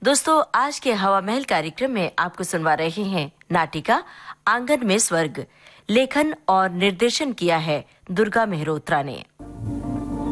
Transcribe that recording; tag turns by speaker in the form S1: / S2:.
S1: दोस्तों, आज के हवा महल कार्यक्रम में आपको सुनवा रहे हैं नाटिका आंगन में स्वर्ग। लेखन और निर्देशन किया है दुर्गा मेहरोत्रा ने।